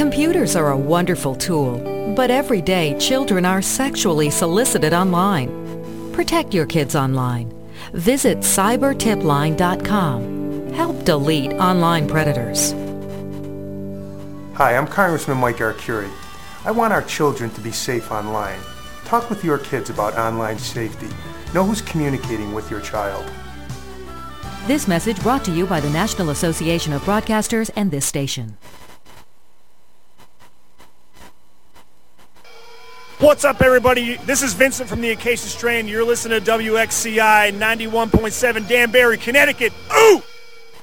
Computers are a wonderful tool, but every day children are sexually solicited online. Protect your kids online. Visit cybertipline.com. Help delete online predators. Hi, I'm Congressman Mike Arcuri. I want our children to be safe online. Talk with your kids about online safety. Know who's communicating with your child. This message brought to you by the National Association of Broadcasters and this station. What's up, everybody? This is Vincent from the Acacia Strain. You're listening to WXCI 91.7 Danbury, Connecticut.